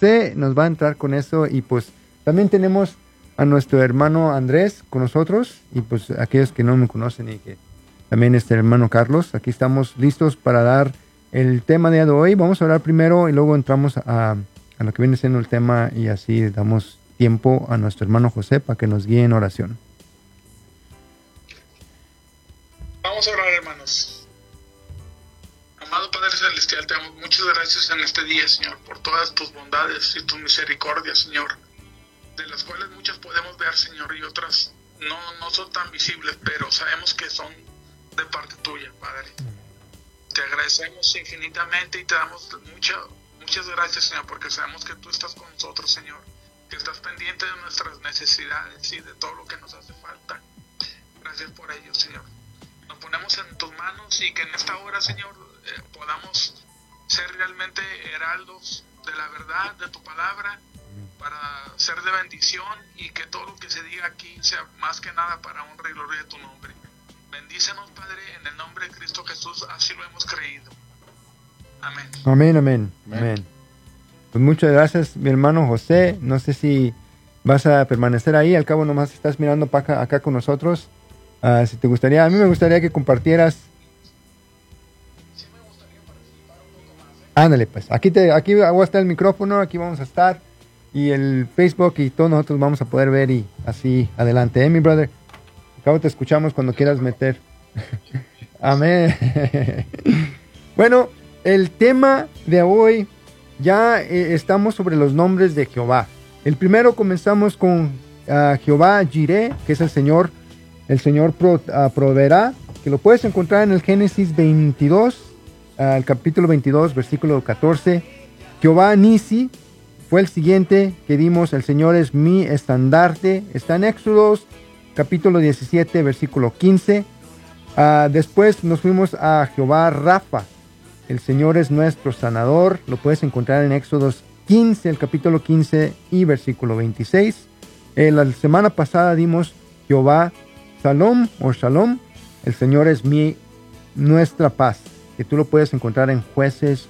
José nos va a entrar con eso y pues también tenemos a nuestro hermano Andrés con nosotros y pues aquellos que no me conocen y que también hermano Carlos, aquí estamos listos para dar el tema de hoy. Vamos a hablar primero y luego entramos a lo que viene siendo el tema y así damos tiempo a nuestro hermano José para que nos guíe en oración. Vamos a orar, hermanos. Amado Padre Celestial, te damos muchas gracias en este día, Señor, por todas tus bondades y tus misericordias, Señor, de las cuales muchas podemos ver, Señor, y otras no son tan visibles, pero sabemos que son de parte tuya, Padre. Te agradecemos infinitamente y te damos muchas gracias, Señor, porque sabemos que tú estás con nosotros, Señor, que estás pendiente de nuestras necesidades y de todo lo que nos hace falta. Gracias por ello, Señor. Nos ponemos en tus manos y que en esta hora, Señor, podamos ser realmente heraldos de la verdad, de tu palabra, para ser de bendición y que todo lo que se diga aquí sea más que nada para honra y gloria de tu nombre. Bendícenos, Padre, en el nombre de Cristo Jesús, así lo hemos creído. Amén. Amén, amén, amén. Pues muchas gracias, mi hermano José. No sé si vas a permanecer ahí, al cabo nomás estás mirando para acá con nosotros. Si te gustaría, a mí me gustaría que compartieras. Sí, me gustaría participar un poco más. Ándale, pues, aquí va a estar el micrófono, aquí vamos a estar, y el Facebook y todos nosotros vamos a poder ver y así adelante, mi brother. Acabo te escuchamos cuando quieras meter. Amén. Bueno, el tema de hoy, ya estamos sobre los nombres de Jehová. El primero comenzamos con Jehová Jireh, que es el Señor proveerá, que lo puedes encontrar en el Génesis 22, el capítulo 22, versículo 14. Jehová Nisi fue el siguiente que dimos, el Señor es mi estandarte, está en Éxodos capítulo 17, versículo 15. Después nos fuimos a Jehová Rafa, el Señor es nuestro sanador, lo puedes encontrar en Éxodos 15, el capítulo 15 y versículo 26. La semana pasada dimos Jehová Shalom o Shalom, el Señor es nuestra paz, que tú lo puedes encontrar en Jueces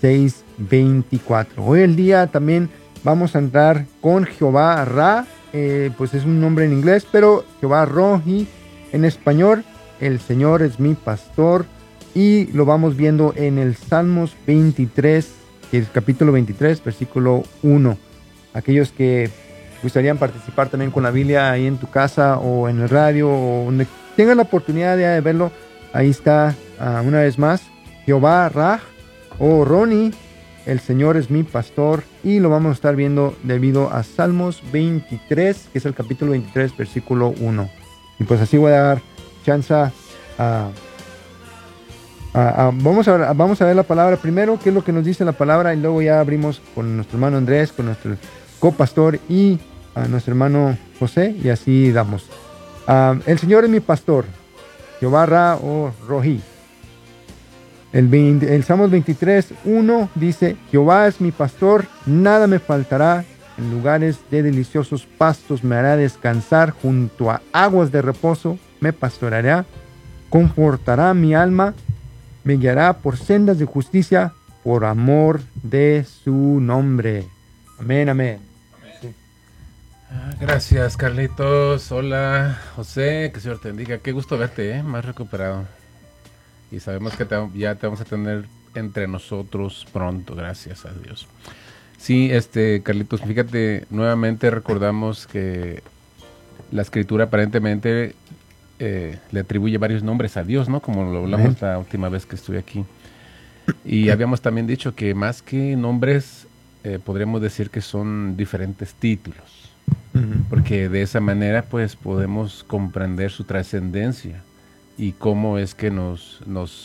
6:24. Hoy el día también vamos a entrar con Jehová Ra, pues es un nombre en inglés, pero Jehová Rohi en español, el Señor es mi pastor, y lo vamos viendo en el Salmos 23, el capítulo 23, versículo 1. Aquellos que gustarían participar también con la Biblia ahí en tu casa o en el radio o donde tengan la oportunidad de verlo, ahí está una vez más Jehová Raj o Roni, el Señor es mi pastor, y lo vamos a estar viendo debido a Salmos 23, que es el capítulo 23, versículo 1. Y pues así voy a dar chance vamos a ver la palabra primero, qué es lo que nos dice la palabra, y luego ya abrimos con nuestro hermano Andrés, con nuestro copastor y a nuestro hermano José, y así damos. El Señor es mi pastor, Jehová Ra o Rohi. El Salmos 23, 1 dice: Jehová es mi pastor, nada me faltará. En lugares de deliciosos pastos me hará descansar, junto a aguas de reposo me pastoreará, confortará mi alma, me guiará por sendas de justicia, por amor de su nombre. Amén, amén. Sí. Gracias, Carlitos. Hola, José, que el Señor te bendiga. Qué gusto verte, más recuperado. Y sabemos que ya te vamos a tener entre nosotros pronto, gracias a Dios. Sí, Carlitos, fíjate, nuevamente recordamos que la Escritura aparentemente le atribuye varios nombres a Dios, ¿no? Como lo hablamos la última vez que estuve aquí. Y habíamos también dicho que más que nombres, podríamos decir que son diferentes títulos. Porque de esa manera, pues, podemos comprender su trascendencia y cómo es que nos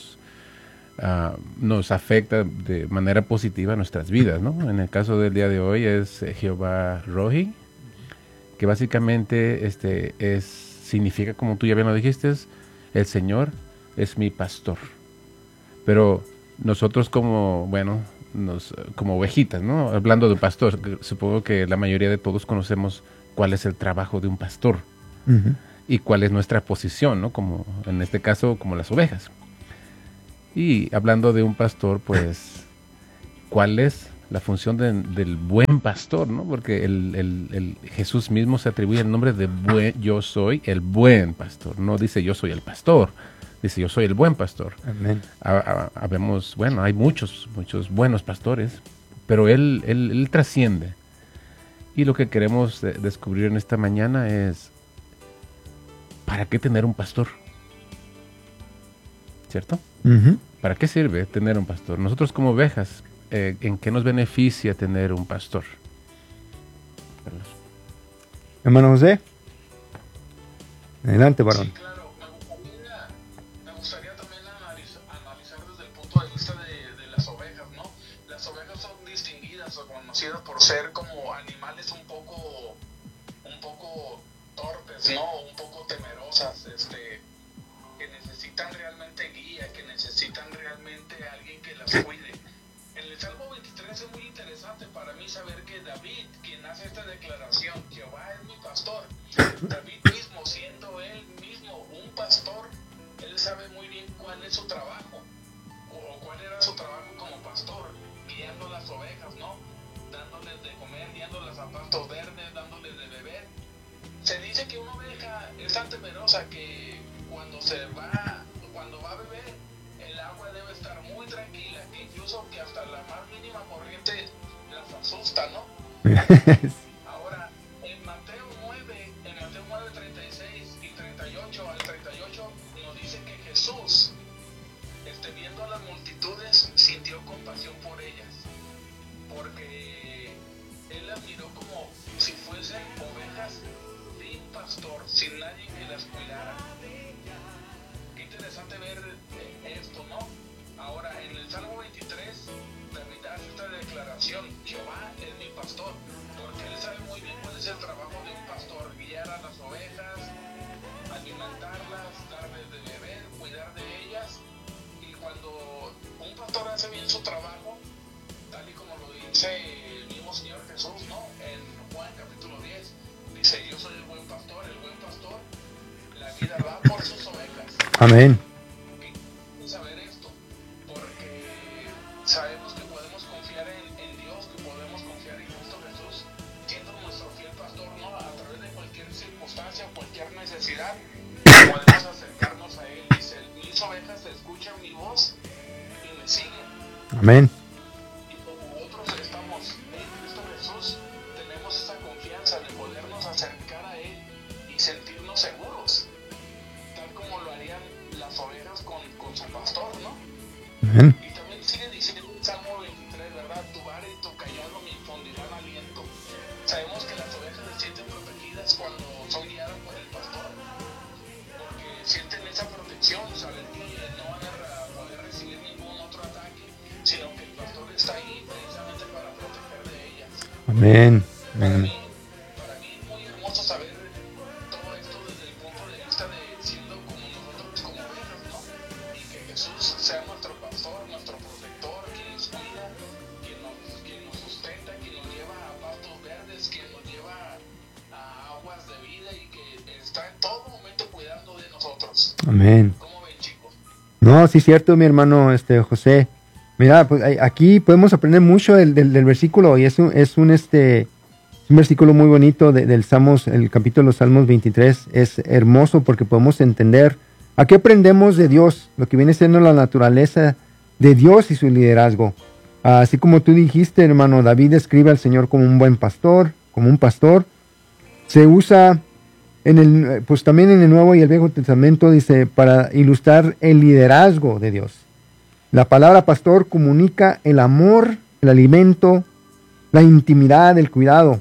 afecta de manera positiva nuestras vidas, ¿no? En el caso del día de hoy es Jehová Rohi, que básicamente significa, como tú ya bien lo dijiste, el Señor es mi pastor. Pero nosotros como ovejitas, ¿no? Hablando de pastor, supongo que la mayoría de todos conocemos cuál es el trabajo de un pastor y cuál es nuestra posición, ¿no? Como en este caso, como las ovejas. Y hablando de un pastor, pues, ¿cuál es la función del buen pastor, ¿no? Porque el Jesús mismo se atribuye el nombre de yo soy el buen pastor. No dice yo soy el pastor, dice yo soy el buen pastor. Amén. Bueno, hay muchos buenos pastores, pero él trasciende. Y lo que queremos descubrir en esta mañana es, ¿para qué tener un pastor? ¿Cierto? Uh-huh. ¿Para qué sirve tener un pastor? Nosotros como ovejas, ¿en qué nos beneficia tener un pastor? Hermano José. Adelante, varón. Sí, claro. Me gustaría también analizar desde el punto de vista de las ovejas, ¿no? Las ovejas son distinguidas o conocidas por ser como animales un poco torpes, ¿no? Un poco temerosas, que necesitan realmente guía, que necesitan realmente alguien que las cuide. En el Salmo 23 es muy interesante para mí saber que David, quien hace esta declaración, Jehová es mi pastor, David mismo, siendo él mismo un pastor, él sabe muy bien cuál es su trabajo, o cuál era su trabajo como pastor, guiando las ovejas, ¿no? Dándoles de comer, guiándolas a pastos verdes, dándoles de beber. Se dice que una oveja es tan temerosa que cuando va a beber, el agua debe estar muy tranquila, que incluso que hasta la más mínima corriente las asusta, ¿no? Ahora, en Mateo 9, 36 y 38 al 38, nos dice que Jesús, viendo a las multitudes, sintió compasión por ellas, porque él las miró como si fuesen ovejas sin pastor, sin nadie que las cuidara. Qué interesante ver esto, ¿no? Ahora, en el Salmo 23, David hace esta declaración: Jehová es mi pastor, porque él sabe muy bien cuál es el trabajo de un pastor: guiar a las ovejas, alimentarlas, darles de beber, cuidar de ellas. Y cuando un pastor hace bien su trabajo, tal y como lo dice el mismo Señor Jesús, ¿no? En Juan capítulo 10, dice: yo soy el buen pastor la vida va por sus ovejas. Amén. Saber esto, porque sabemos que podemos confiar en Dios, que podemos confiar en Cristo Jesús, siendo nuestro fiel pastor, ¿no? A través de cualquier circunstancia, cualquier necesidad, podemos acercarnos a Él. Dice: mis ovejas escuchan mi voz y me siguen. Amén. Y como nosotros estamos en Cristo Jesús, tenemos esa confianza de podernos acercar a Él y sentirnos seguros, tal como lo harían las ovejas con su pastor, ¿no? Amén. Y también sigue diciendo el Salmo 23, ¿verdad? Tu vara y tu callado me infundirán aliento. Sabemos que las ovejas se sienten protegidas cuando son guiadas por el pastor, porque sienten esa protección, saben que no van a poder recibir ningún otro ataque, sino que el pastor está ahí precisamente para proteger de ellas. Amén. Para Amén. mí es muy hermoso saber todo esto desde el punto de vista de siendo como nosotros, como ovejas, ¿no? Y que Jesús sea nuestro pastor, nuestro protector, quien nos cuida, quien nos sustenta, quien nos lleva a pastos verdes, quien nos lleva a aguas de vida y que está en todo momento cuidando de nosotros. Amén. ¿Cómo ven, chicos? No, sí, cierto, mi hermano José. Mira, pues aquí podemos aprender mucho del versículo, y es un versículo muy bonito del Salmos, el capítulo de los Salmos 23. Es hermoso porque podemos entender aquí aprendemos de Dios, lo que viene siendo la naturaleza de Dios y su liderazgo. Así como tú dijiste, hermano, David describe al Señor como un buen pastor, como un pastor. Se usa pues también en el Nuevo y el Viejo Testamento, dice, para ilustrar el liderazgo de Dios. La palabra pastor comunica el amor, el alimento, la intimidad, el cuidado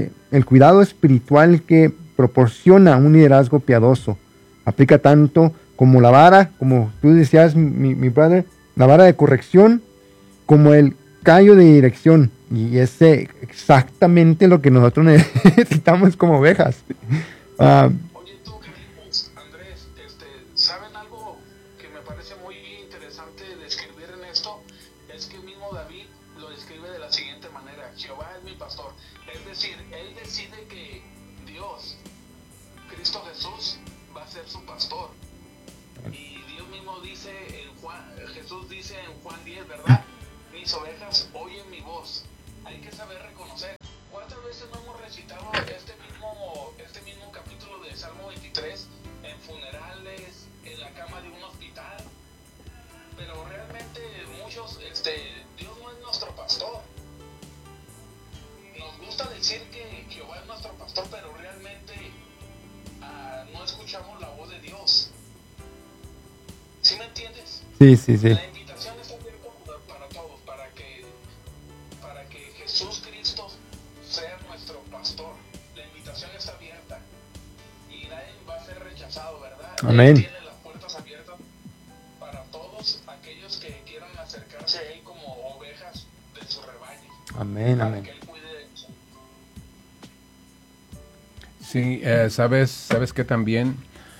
espiritual que proporciona un liderazgo piadoso. Aplica tanto como la vara, como tú decías, mi brother, la vara de corrección, como el callo de dirección. Y es exactamente lo que nosotros necesitamos como ovejas. Oye, tú, Carlitos, Andrés, ¿saben algo que me parece muy interesante describir en esto? Es que mismo David lo describe de la siguiente manera: Jehová es mi pastor. Es decir, él decide que Dios, Cristo Jesús, va a ser su pastor. Y Dios mismo dice Jesús dice en Juan 10, ¿verdad? mis ovejas oyen mi voz. Hay que saber reconocer. ¿Cuántas veces no hemos recitado este mismo capítulo de Salmo 23 en funerales, en la cama de un hospital? Pero realmente muchos, Dios no es nuestro pastor. Nos gusta decir que Jehová es nuestro pastor, pero realmente no escuchamos la voz de Dios. ¿Sí me entiendes? Sí. La invitación está abierta para todos, para que Jesús Cristo sea nuestro pastor. La invitación está abierta y nadie va a ser rechazado, ¿verdad? Amén. Él tiene las puertas abiertas para todos aquellos que quieran acercarse a Él como ovejas de su rebaño. Amén, Para amén. que Él cuide de eso. Sí, sabes que también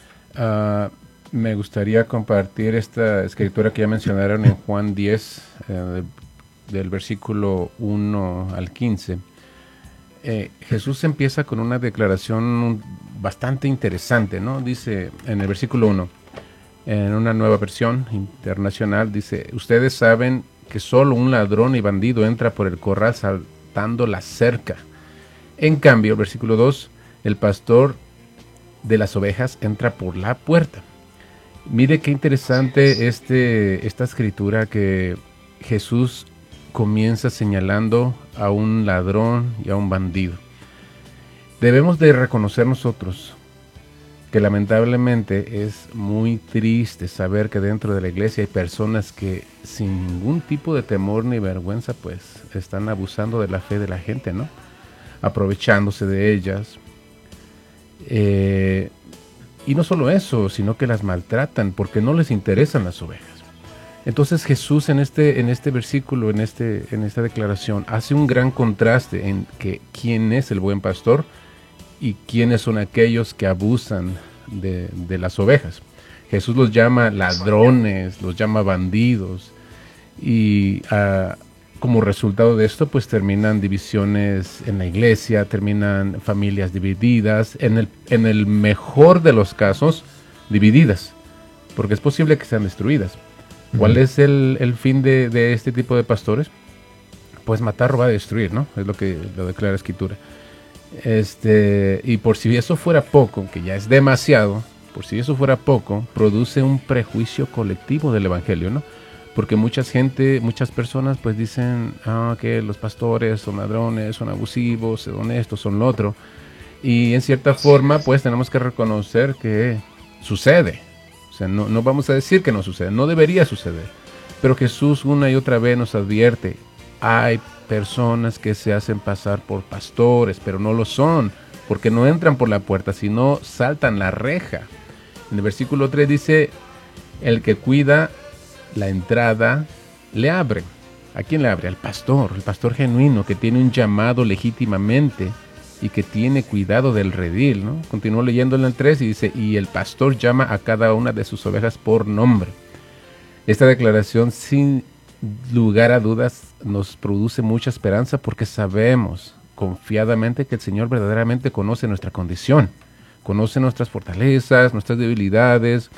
me gustaría compartir esta escritura que ya mencionaron en Juan 10, del versículo 1 al 15. Jesús empieza con una declaración bastante interesante, ¿no? Dice en el versículo 1, en una nueva versión internacional, dice: ustedes saben que solo un ladrón y bandido entra por el corral saltando la cerca. En cambio, el versículo 2, el pastor de las ovejas entra por la puerta. Mire qué interesante esta escritura, que Jesús comienza señalando a un ladrón y a un bandido. Debemos de reconocer nosotros que lamentablemente es muy triste saber que dentro de la iglesia hay personas que sin ningún tipo de temor ni vergüenza pues están abusando de la fe de la gente, ¿no? Aprovechándose de ellas. Y no solo eso, sino que las maltratan porque no les interesan las ovejas. Entonces Jesús en este versículo, en esta declaración, hace un gran contraste en que quién es el buen pastor y quiénes son aquellos que abusan de las ovejas. Jesús los llama ladrones, los llama bandidos, y como resultado de esto pues terminan divisiones en la iglesia, terminan familias divididas, en el mejor de los casos divididas, porque es posible que sean destruidas. ¿Cuál es el fin de este tipo de pastores? Pues matar, robar, destruir, ¿no? Es lo que lo declara la Escritura. Y por si eso fuera poco, que ya es demasiado, por si eso fuera poco, produce un prejuicio colectivo del evangelio, ¿no? Porque muchas personas pues dicen que los pastores son ladrones, son abusivos, son esto, son lo otro. Y en cierta forma pues tenemos que reconocer que sucede. O sea, no vamos a decir que no sucede, no debería suceder. Pero Jesús una y otra vez nos advierte: hay personas que se hacen pasar por pastores, pero no lo son, porque no entran por la puerta, sino saltan la reja. En el versículo 3 dice: el que cuida la entrada le abre. ¿A quién le abre? Al pastor, el pastor genuino que tiene un llamado legítimamente y que tiene cuidado del redil, ¿no? Continúo leyendo en el 3 y dice: y el pastor llama a cada una de sus ovejas por nombre. Esta declaración, sin lugar a dudas, nos produce mucha esperanza, porque sabemos confiadamente que el Señor verdaderamente conoce nuestra condición, conoce nuestras fortalezas, nuestras debilidades,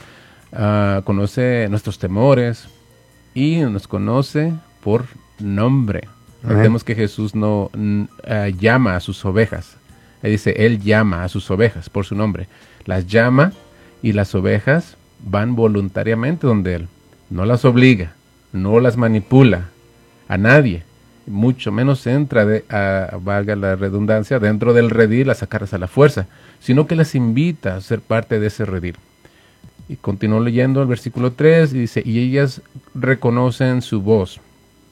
conoce nuestros temores y nos conoce por nombre. Vemos que Jesús no llama a sus ovejas. Él dice: Él llama a sus ovejas por su nombre. Las llama y las ovejas van voluntariamente donde Él. No las obliga, no las manipula a nadie. Mucho menos entra, valga la redundancia, dentro del redil a sacarlas a la fuerza, sino que las invita a ser parte de ese redil. Y continuó leyendo el versículo 3 y dice: y ellas reconocen su voz.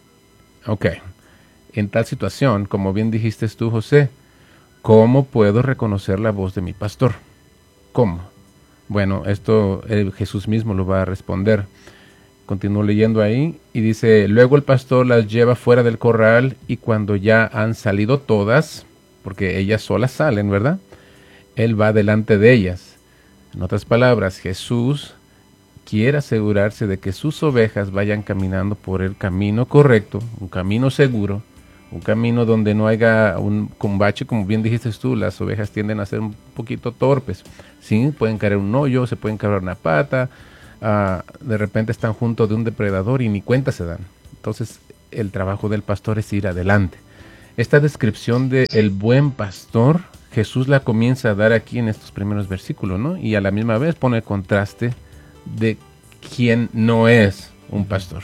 Ok, en tal situación, como bien dijiste tú, José, ¿cómo puedo reconocer la voz de mi pastor? ¿Cómo? Bueno, esto Jesús mismo lo va a responder. Continúo leyendo ahí y dice: luego el pastor las lleva fuera del corral, y cuando ya han salido todas, porque ellas solas salen, ¿verdad? Él va delante de ellas. En otras palabras, Jesús quiere asegurarse de que sus ovejas vayan caminando por el camino correcto, un camino seguro, un camino donde no haya un bache, como bien dijiste tú. Las ovejas tienden a ser un poquito torpes, ¿sí? Pueden caer en un hoyo, se pueden caer una pata, de repente están junto de un depredador y ni cuenta se dan. Entonces, el trabajo del pastor es ir adelante. Esta descripción de el buen pastor, Jesús la comienza a dar aquí en estos primeros versículos, ¿no? Y a la misma vez pone el contraste de quién no es un pastor.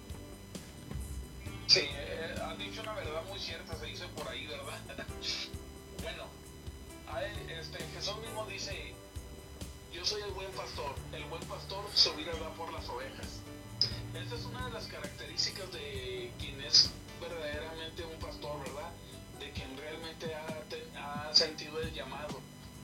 Sí, has dicho una verdad muy cierta, se dice por ahí, ¿verdad? Bueno, Jesús mismo dice, yo soy el buen pastor su vida da por las ovejas. Esta es una de las características de quien es verdaderamente un pastor, ¿verdad? De quien realmente ha sentido el llamado,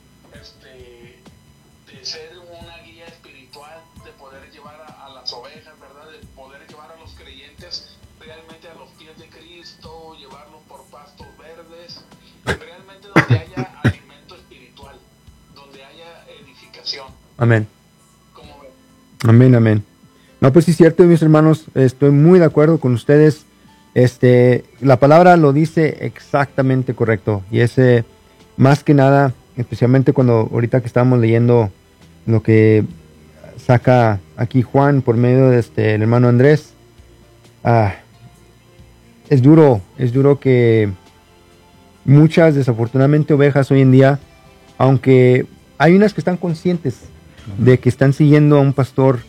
de ser una guía espiritual, de poder llevar a las ovejas, ¿verdad? De poder llevar a los creyentes realmente a los pies de Cristo, llevarlos por pastos verdes, realmente donde haya alimento espiritual, donde haya edificación. Amén. ¿Cómo ven? Amén, amén. No, pues sí es cierto, mis hermanos, estoy muy de acuerdo con ustedes. La palabra lo dice exactamente correcto. Y es más que nada, especialmente cuando ahorita que estábamos leyendo lo que saca aquí Juan por medio de el hermano Andrés. Es duro que muchas desafortunadamente ovejas hoy en día, aunque hay unas que están conscientes de que están siguiendo a un pastor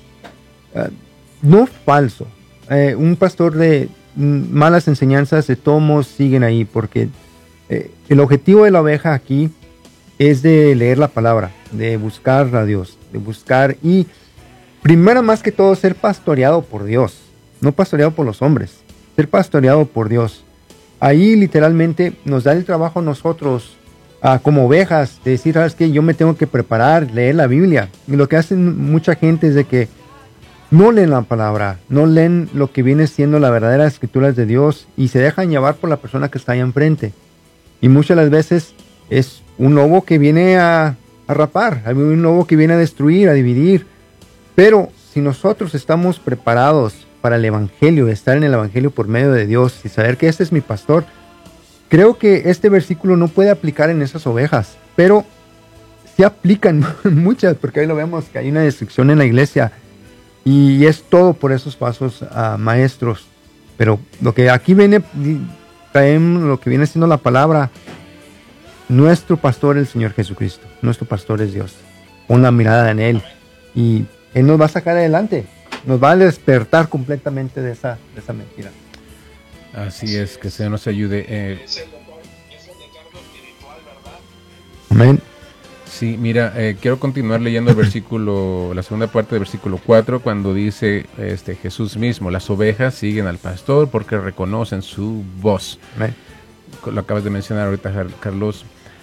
no falso, un pastor de malas enseñanzas, de todos modos siguen ahí, porque el objetivo de la oveja aquí es de leer la palabra, de buscar a Dios, de buscar y primero más que todo ser pastoreado por Dios, no pastoreado por los hombres, ser pastoreado por Dios. Ahí literalmente nos da el trabajo a nosotros como ovejas, de decir, ¿sabes qué? Yo me tengo que preparar, leer la Biblia. Y lo que hacen mucha gente es de que no leen la palabra, no leen lo que viene siendo la verdadera escrituras de Dios y se dejan llevar por la persona que está ahí enfrente. Y muchas de las veces es un lobo que viene a rapar, un lobo que viene a destruir, a dividir. Pero si nosotros estamos preparados para el Evangelio, estar en el Evangelio por medio de Dios y saber que este es mi pastor, creo que este versículo no puede aplicar en esas ovejas, pero sí aplica en muchas, porque ahí lo vemos que hay una destrucción en la iglesia y es todo por esos pasos maestros. Pero lo que aquí viene, traemos lo que viene siendo la palabra. Nuestro pastor es el Señor Jesucristo, nuestro pastor es Dios. Pon la mirada en Él y Él nos va a sacar adelante, nos va a despertar completamente de esa mentira. Así es, que el Señor nos ayude. Es el recargo espiritual, ¿verdad? Amén. Sí, mira, quiero continuar leyendo el versículo, la segunda parte del versículo 4, cuando dice Jesús mismo, las ovejas siguen al pastor porque reconocen su voz. Amén. Lo acabas de mencionar ahorita, Carlos.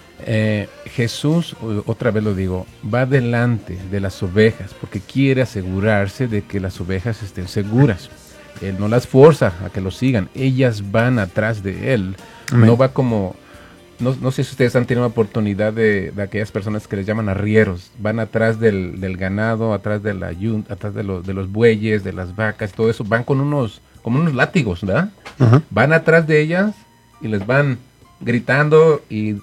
Jesús, otra vez lo digo, va delante de las ovejas porque quiere asegurarse de que las ovejas estén seguras. Él no las fuerza a que lo sigan, ellas van atrás de él. Amén. No va como, no sé si ustedes han tenido la oportunidad de aquellas personas que les llaman arrieros, van atrás del ganado, atrás de atrás de los bueyes, de las vacas, todo eso, van como unos látigos, ¿verdad? Uh-huh. Van atrás de ellas y les van gritando y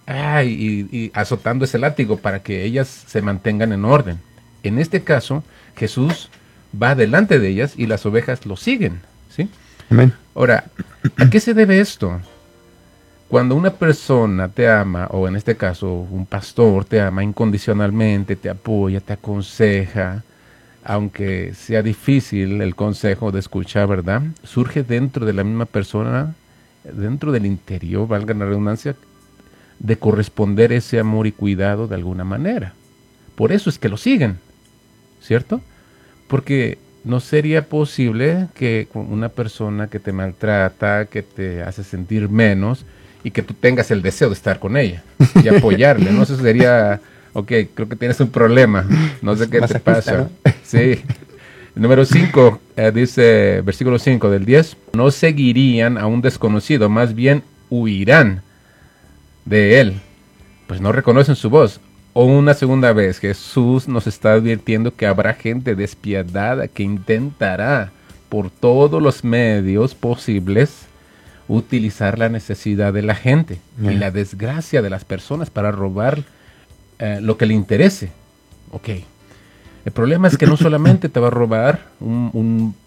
azotando ese látigo para que ellas se mantengan en orden. En este caso, Jesús va delante de ellas y las ovejas lo siguen, ¿sí? Amén. Ahora, ¿a qué se debe esto? Cuando una persona te ama, o en este caso un pastor te ama incondicionalmente, te apoya, te aconseja, aunque sea difícil el consejo de escuchar, ¿verdad? Surge dentro de la misma persona, dentro del interior, valga la redundancia, de corresponder ese amor y cuidado de alguna manera. Por eso es que lo siguen, ¿cierto? Porque no sería posible que una persona que te maltrata, que te hace sentir menos y que tú tengas el deseo de estar con ella y apoyarle, ¿no? Eso sería, ok, creo que tienes un problema, no sé qué te pasa. ¿No? Sí. Número 5, dice, versículo 5 del 10, no seguirían a un desconocido, más bien huirán de él, pues no reconocen su voz. O una segunda vez, Jesús nos está advirtiendo que habrá gente despiadada que intentará por todos los medios posibles utilizar la necesidad de la gente y la desgracia de las personas para robar lo que le interese. Ok. El problema es que no solamente te va a robar un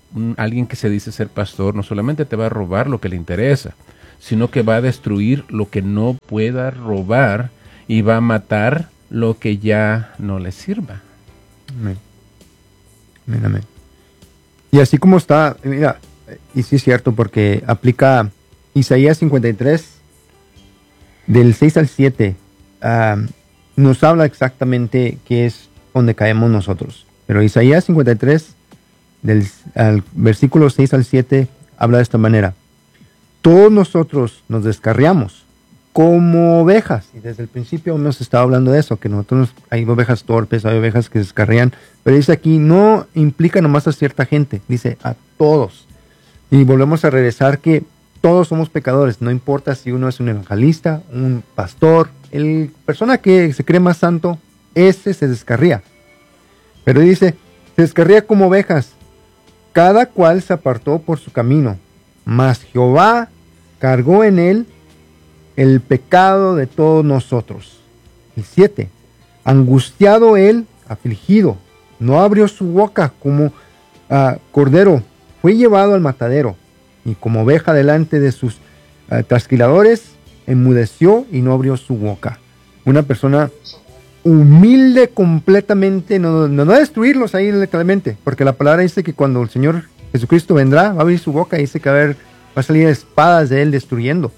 alguien que se dice ser pastor no solamente te va a robar lo que le interesa, sino que va a destruir lo que no pueda robar y va a matar lo que ya no le sirva. Amén. Amén, amén. Y así como está, mira, y sí es cierto, porque aplica Isaías 53, del 6 al 7, nos habla exactamente qué es donde caemos nosotros. Pero Isaías 53, al versículo 6 al 7, habla de esta manera. Todos nosotros nos descarriamos como ovejas. Y desde el principio hemos estado hablando de eso, que nosotros hay ovejas torpes, hay ovejas que se descarrían. Pero dice aquí, no implica nomás a cierta gente, dice a todos. Y volvemos a regresar que todos somos pecadores, no importa si uno es un evangelista, un pastor, el persona que se cree más santo, ese se descarría. Pero dice, se descarría como ovejas, cada cual se apartó por su camino, mas Jehová cargó en él el pecado de todos nosotros. Y 7, angustiado él, afligido, no abrió su boca como cordero, fue llevado al matadero, y como oveja delante de sus trasquiladores, enmudeció y no abrió su boca. Una persona humilde completamente, no destruirlos ahí literalmente, porque la palabra dice que cuando el Señor Jesucristo vendrá, va a abrir su boca y dice que va a salir espadas de él destruyendo.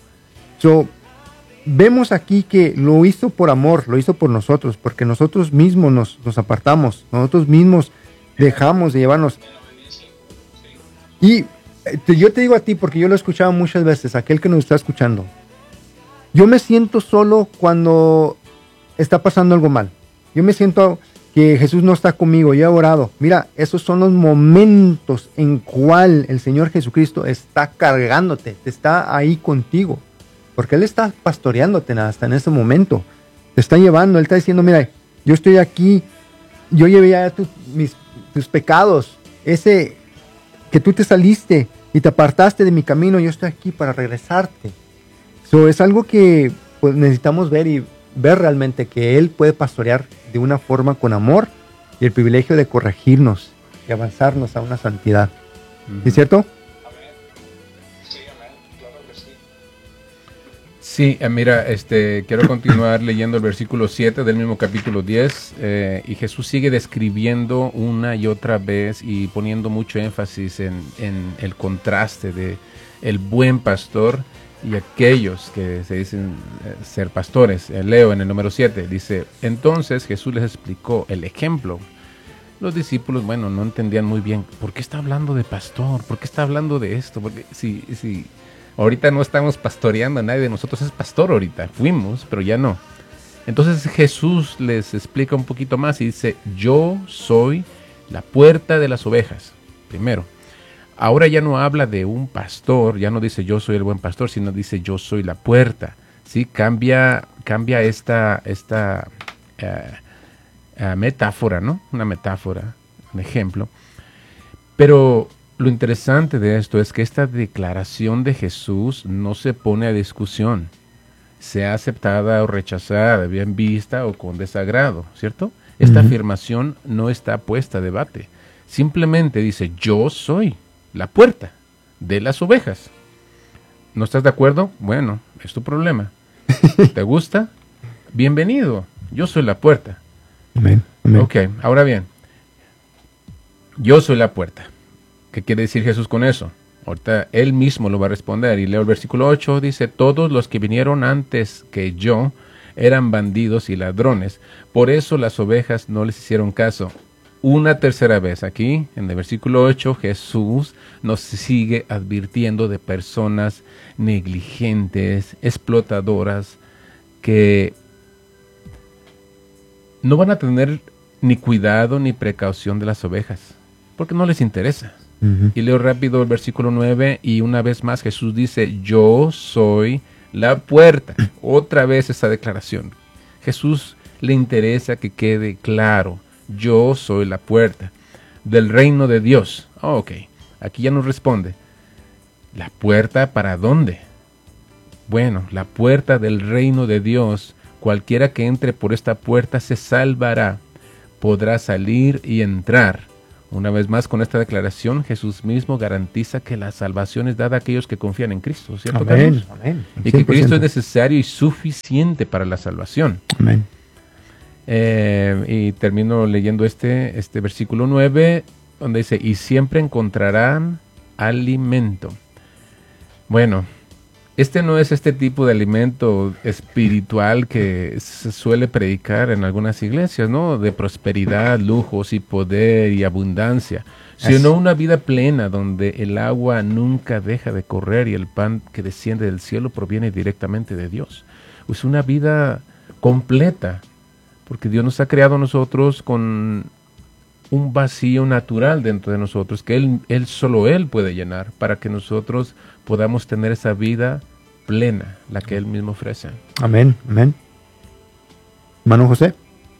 Vemos aquí que lo hizo por amor, lo hizo por nosotros, porque nosotros mismos nos apartamos, nosotros mismos dejamos de llevarnos. Y yo te digo a ti, porque yo lo he escuchado muchas veces, aquel que nos está escuchando, yo me siento solo cuando está pasando algo mal. Yo me siento que Jesús no está conmigo, yo he orado. Mira, esos son los momentos en cual el Señor Jesucristo está cargándote, está ahí contigo, porque Él está pastoreándote hasta en ese momento. Te está llevando, Él está diciendo, mira, yo estoy aquí, yo llevé ya tus pecados, ese que tú te saliste y te apartaste de mi camino, yo estoy aquí para regresarte. Es algo que pues, necesitamos ver realmente que Él puede pastorear de una forma con amor y el privilegio de corregirnos y avanzarnos a una santidad. ¿Es cierto? Amén. Sí, amén. Claro que sí. Sí, mira, quiero continuar leyendo el versículo 7 del mismo capítulo 10, y Jesús sigue describiendo una y otra vez y poniendo mucho énfasis en el contraste de el buen pastor y aquellos que se dicen ser pastores. Leo en el número 7, dice, entonces Jesús les explicó el ejemplo. Los discípulos, no entendían muy bien, ¿por qué está hablando de pastor? ¿Por qué está hablando de esto? Porque si ahorita no estamos pastoreando, nadie de nosotros es pastor ahorita. Fuimos, pero ya no. Entonces Jesús les explica un poquito más y dice, yo soy la puerta de las ovejas. Primero, ahora ya no habla de un pastor, ya no dice yo soy el buen pastor, sino dice yo soy la puerta. ¿Sí? Cambia esta metáfora, ¿no? Una metáfora, un ejemplo. Pero lo interesante de esto es que esta declaración de Jesús no se pone a discusión, sea aceptada o rechazada, bien vista o con desagrado, ¿cierto? Esta afirmación no está puesta a debate. Simplemente dice, yo soy la puerta de las ovejas. ¿No estás de acuerdo? Bueno, es tu problema. ¿Te gusta? Bienvenido, yo soy la puerta. Amén. Amén. Ok, ahora bien, yo soy la puerta. ¿Qué quiere decir Jesús con eso? Ahorita Él mismo lo va a responder. Y leo el versículo 8, dice, todos los que vinieron antes que yo eran bandidos y ladrones. Por eso las ovejas no les hicieron caso. Una tercera vez aquí, en el versículo 8, Jesús nos sigue advirtiendo de personas negligentes, explotadoras, que no van a tener ni cuidado ni precaución de las ovejas, porque no les interesa. Y leo rápido el versículo 9 y una vez más Jesús dice, yo soy la puerta. Otra vez esa declaración. Jesús le interesa que quede claro, yo soy la puerta del reino de Dios. Ok, aquí ya nos responde, ¿la puerta para dónde? Bueno, la puerta del reino de Dios, cualquiera que entre por esta puerta se salvará, podrá salir y entrar. Una vez más, con esta declaración, Jesús mismo garantiza que la salvación es dada a aquellos que confían en Cristo, ¿cierto, Amén, Carlos? amén. Y que 100%. Cristo es necesario y suficiente para la salvación. Amén. Y termino leyendo este versículo 9, donde dice, y siempre encontrarán alimento. Bueno, este no es este tipo de alimento espiritual que se suele predicar en algunas iglesias, ¿no? De prosperidad, lujos y poder y abundancia, sino una vida plena donde el agua nunca deja de correr y el pan que desciende del cielo proviene directamente de Dios. Es una vida completa, porque Dios nos ha creado a nosotros con un vacío natural dentro de nosotros, que solo Él puede llenar, para que nosotros podamos tener esa vida plena, la que Él mismo ofrece. Amén, amén. Hermano José.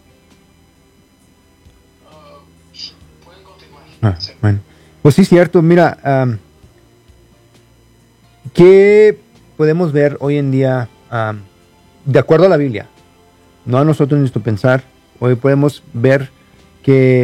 Pueden continuar. Bueno. Pues sí, cierto. Mira, ¿qué podemos ver hoy en día de acuerdo a la Biblia? No a nosotros en nuestro pensar. Hoy podemos ver que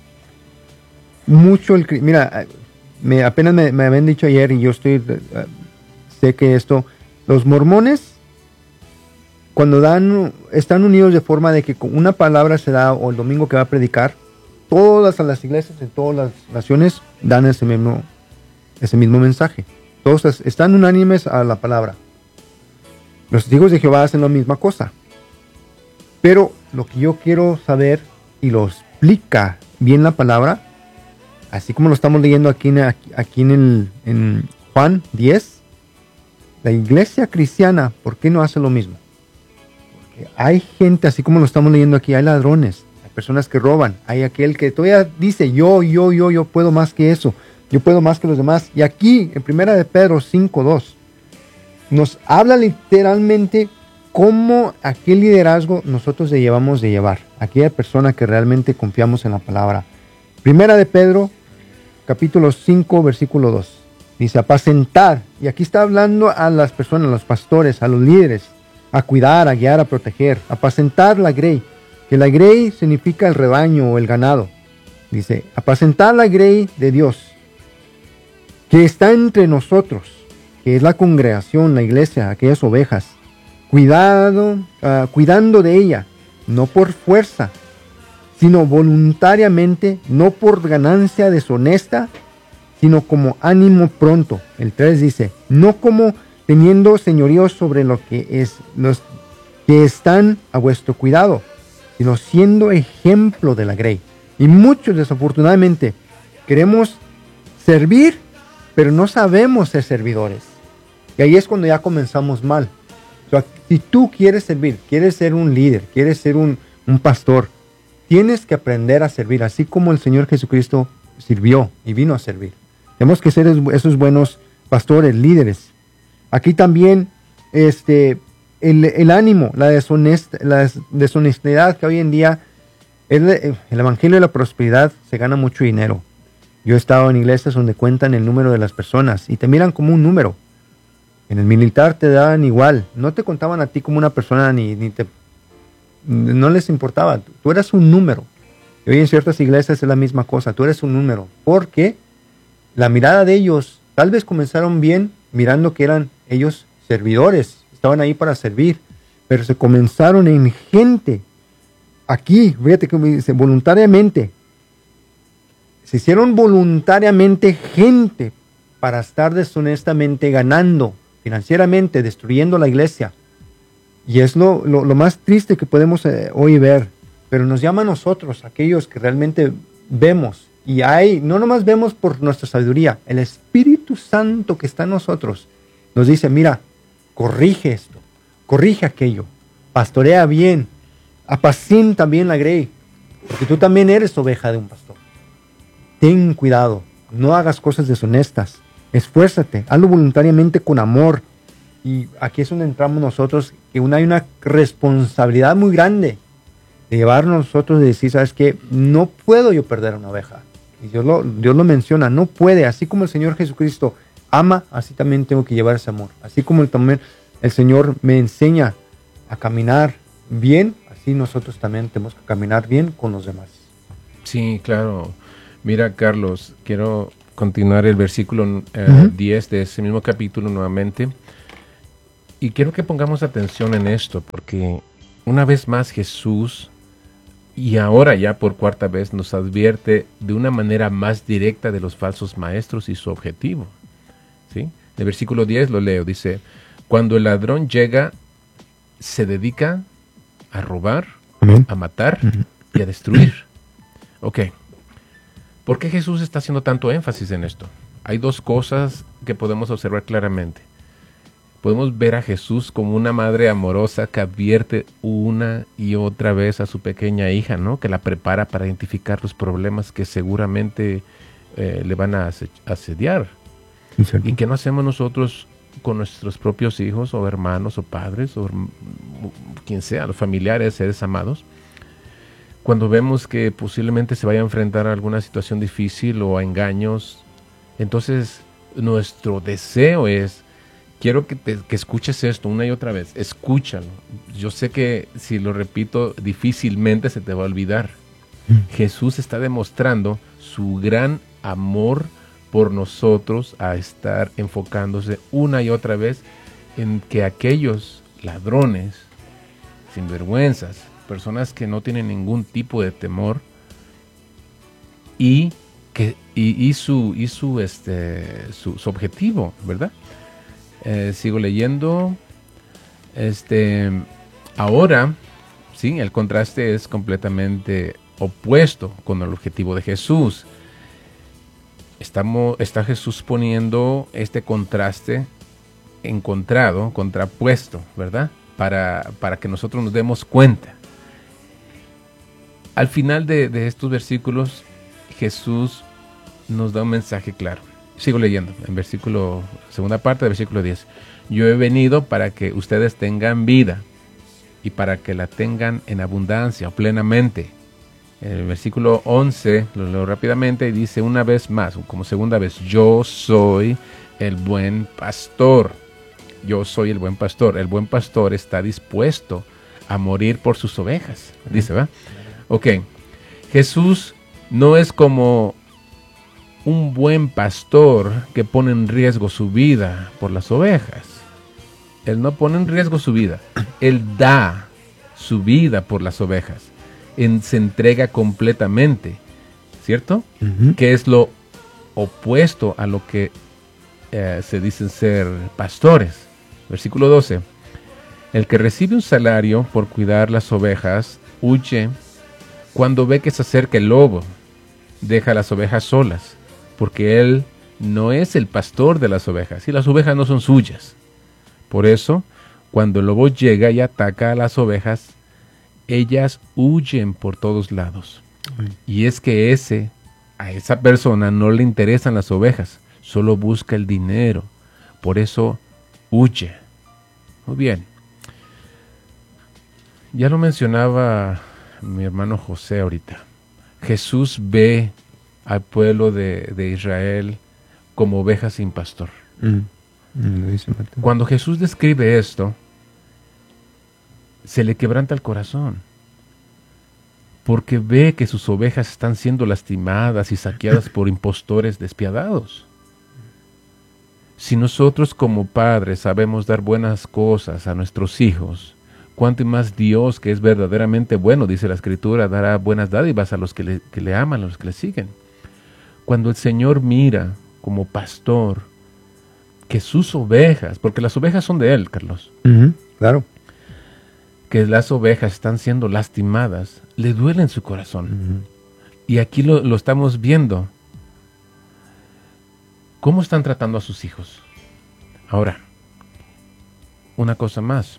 mucho mira, apenas me habían dicho ayer y yo sé que los mormones cuando están unidos de forma de que con una palabra se da, o el domingo que va a predicar, todas las iglesias de todas las naciones dan ese mismo mensaje. Todos están unánimes a la palabra. Los testigos de Jehová hacen la misma cosa. Pero lo que yo quiero saber, y lo explica bien la palabra, así como lo estamos leyendo aquí en Juan 10, la iglesia cristiana, ¿por qué no hace lo mismo? Porque hay gente, así como lo estamos leyendo aquí, hay ladrones, hay personas que roban, hay aquel que todavía dice, yo puedo más que eso, yo puedo más que los demás. Y aquí, en 1 de Pedro 5:2, nos habla literalmente cómo aquel liderazgo nosotros debemos de llevar, aquella persona que realmente confiamos en la palabra. 1 de Pedro, capítulo 5, versículo 2. Dice, apacentar, y aquí está hablando a las personas, a los pastores, a los líderes, a cuidar, a guiar, a proteger, apacentar la grey, que la grey significa el rebaño o el ganado. Dice, apacentar la grey de Dios, que está entre nosotros, que es la congregación, la iglesia, aquellas ovejas, cuidando de ella, no por fuerza, sino voluntariamente, no por ganancia deshonesta, sino como ánimo pronto. El 3 dice, no como teniendo señorío sobre los que están a vuestro cuidado, sino siendo ejemplo de la grey. Y muchos, desafortunadamente, queremos servir, pero no sabemos ser servidores. Y ahí es cuando ya comenzamos mal. O sea, si tú quieres servir, quieres ser un líder, quieres ser un pastor, tienes que aprender a servir, así como el Señor Jesucristo sirvió y vino a servir. Tenemos que ser esos buenos pastores, líderes. Aquí también el ánimo, la deshonestidad que hoy en día, el evangelio de la prosperidad se gana mucho dinero. Yo he estado en iglesias donde cuentan el número de las personas y te miran como un número. En el militar te daban igual, no te contaban a ti como una persona no les importaba, tú eras un número. Y hoy en ciertas iglesias es la misma cosa, tú eres un número, porque la mirada de ellos, tal vez comenzaron bien mirando que eran ellos servidores, estaban ahí para servir, pero se comenzaron en gente. Aquí, fíjate que me dice, voluntariamente. Se hicieron voluntariamente gente para estar deshonestamente ganando financieramente, destruyendo la iglesia. Y es lo más triste que podemos hoy ver. Pero nos llama a nosotros, aquellos que realmente vemos. Y no nomás vemos por nuestra sabiduría, el Espíritu Santo que está en nosotros nos dice, mira, corrige esto, corrige aquello, pastorea bien, apacienta bien la grey, porque tú también eres oveja de un pastor. Ten cuidado, no hagas cosas deshonestas, esfuérzate, hazlo voluntariamente con amor. Y aquí es donde entramos nosotros, que hay una responsabilidad muy grande de llevarnos nosotros, de decir, ¿sabes qué? No puedo yo perder a una oveja. Y Dios lo menciona, no puede. Así como el Señor Jesucristo ama, así también tengo que llevar ese amor. Así como también el Señor me enseña a caminar bien, así nosotros también tenemos que caminar bien con los demás. Sí, claro. Mira, Carlos, quiero continuar el versículo 10 de ese mismo capítulo nuevamente. Y quiero que pongamos atención en esto, porque una vez más Jesús, y ahora ya por cuarta vez, nos advierte de una manera más directa de los falsos maestros y su objetivo. ¿Sí? El versículo 10 lo leo, dice: cuando el ladrón llega, se dedica a robar, Amén. a matar y a destruir. Ok. ¿Por qué Jesús está haciendo tanto énfasis en esto? Hay dos cosas que podemos observar claramente. Podemos ver a Jesús como una madre amorosa que advierte una y otra vez a su pequeña hija, ¿no? Que la prepara para identificar los problemas que seguramente le van a asediar. Exacto. ¿Y qué no hacemos nosotros con nuestros propios hijos o hermanos o padres o quien sea, los familiares, seres amados? Cuando vemos que posiblemente se vaya a enfrentar a alguna situación difícil o a engaños, entonces nuestro deseo es: quiero que escuches esto una y otra vez, escúchalo. Yo sé que si lo repito difícilmente se te va a olvidar. Jesús está demostrando su gran amor por nosotros a estar enfocándose una y otra vez en que aquellos ladrones, sinvergüenzas, personas que no tienen ningún tipo de temor y su objetivo, ¿verdad? Sigo leyendo. Ahora, sí, el contraste es completamente opuesto con el objetivo de Jesús. Está Jesús poniendo este contraste contrapuesto, ¿verdad? Para que nosotros nos demos cuenta. Al final de estos versículos, Jesús nos da un mensaje claro. Sigo leyendo, segunda parte del versículo 10. Yo he venido para que ustedes tengan vida y para que la tengan en abundancia o plenamente. El versículo 11, lo leo rápidamente, y dice una vez más, como segunda vez: yo soy el buen pastor. Yo soy el buen pastor. El buen pastor está dispuesto a morir por sus ovejas. Dice, ¿va? Ok. Jesús no es como un buen pastor que pone en riesgo su vida por las ovejas. Él no pone en riesgo su vida. Él da su vida por las ovejas. Se entrega completamente, ¿cierto? Que es lo opuesto a lo que se dicen ser pastores. Versículo 12. El que recibe un salario por cuidar las ovejas huye cuando ve que se acerca el lobo. Deja las ovejas solas, porque él no es el pastor de las ovejas, y las ovejas no son suyas. Por eso, cuando el lobo llega y ataca a las ovejas, ellas huyen por todos lados. Y es que a esa persona no le interesan las ovejas, solo busca el dinero. Por eso huye. Muy bien. Ya lo mencionaba mi hermano José ahorita. Jesús ve al pueblo de Israel como ovejas sin pastor. Cuando Jesús describe esto, se le quebranta el corazón, porque ve que sus ovejas están siendo lastimadas y saqueadas por impostores despiadados. Si nosotros como padres sabemos dar buenas cosas a nuestros hijos, cuánto más Dios, que es verdaderamente bueno, dice la Escritura, dará buenas dádivas a los que le aman, a los que le siguen. Cuando el Señor mira como pastor que sus ovejas, porque las ovejas son de Él, Carlos, claro, que las ovejas están siendo lastimadas, le duele en su corazón. Y aquí lo estamos viendo. ¿Cómo están tratando a sus hijos? Ahora, una cosa más.